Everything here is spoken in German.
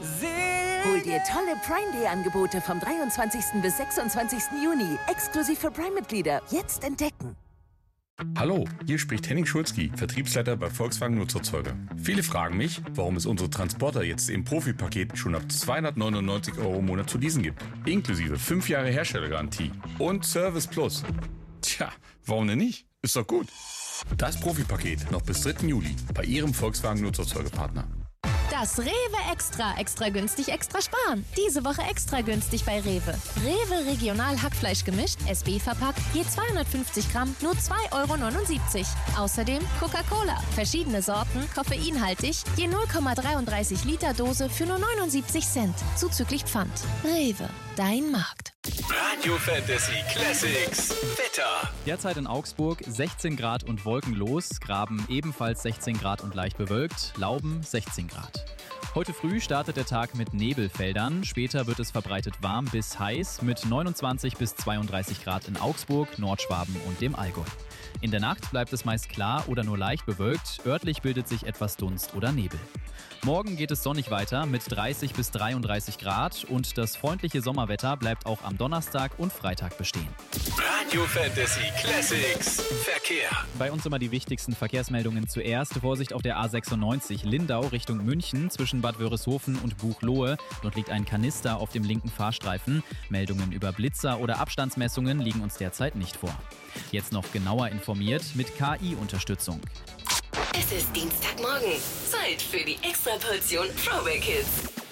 Hol dir tolle Prime Day Angebote vom 23. bis 26. Juni. Exklusiv für Prime-Mitglieder. Jetzt entdecken. Hallo, hier spricht Henning Schulzki, Vertriebsleiter bei Volkswagen Nutzerzeuger. Viele fragen mich, warum es unsere Transporter jetzt im Profi-Paket schon ab 299 € im Monat zu leasen gibt. Inklusive 5 Jahre Herstellergarantie und Service Plus. Tja, warum denn nicht? Ist doch gut. Das Profi-Paket noch bis 3. Juli bei Ihrem Volkswagen Nutzerzeugerpartner. Das Rewe Extra günstig, extra sparen. Diese Woche extra günstig bei Rewe. Rewe Regional Hackfleisch gemischt, SB verpackt, je 250 Gramm, nur 2,79 €. Außerdem Coca-Cola, verschiedene Sorten, koffeinhaltig, je 0,33 Liter Dose für nur 79 Cent, zuzüglich Pfand. Rewe, dein Markt. Radio Fantasy Classics Wetter. Derzeit in Augsburg 16 Grad und wolkenlos, Graben ebenfalls 16 Grad und leicht bewölkt, Lauben 16 Grad. Heute früh startet der Tag mit Nebelfeldern, später wird es verbreitet warm bis heiß mit 29 bis 32 Grad in Augsburg, Nordschwaben und dem Allgäu. In der Nacht bleibt es meist klar oder nur leicht bewölkt, örtlich bildet sich etwas Dunst oder Nebel. Morgen geht es sonnig weiter mit 30 bis 33 Grad und das freundliche Sommerwetter bleibt auch am Donnerstag und Freitag bestehen. Radio Fantasy Classics Verkehr. Bei uns immer die wichtigsten Verkehrsmeldungen zuerst. Vorsicht auf der A96 Lindau Richtung München zwischen Bad Wörishofen und Buchloe. Dort liegt ein Kanister auf dem linken Fahrstreifen. Meldungen über Blitzer oder Abstandsmessungen liegen uns derzeit nicht vor. Jetzt noch genauer informiert mit KI-Unterstützung. Es ist Dienstagmorgen. Zeit für die Extraportion Throwback Hits.